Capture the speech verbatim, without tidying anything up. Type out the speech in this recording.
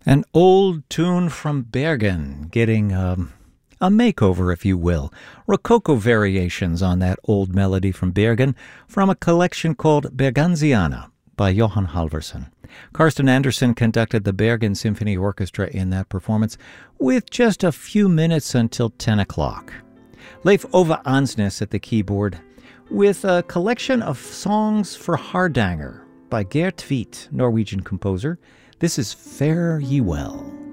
An old tune from Bergen, getting um, a makeover, if you will. Rococo variations on that old melody from Bergen from a collection called Bergensiana by Johan Halvorsen. Karsten Andersen conducted the Bergen Symphony Orchestra in that performance with just a few minutes until ten o'clock. Leif Ove Ansnes at the keyboard with a collection of songs for Hardanger by Geir Tveit, Norwegian composer. This is Fare Ye Well.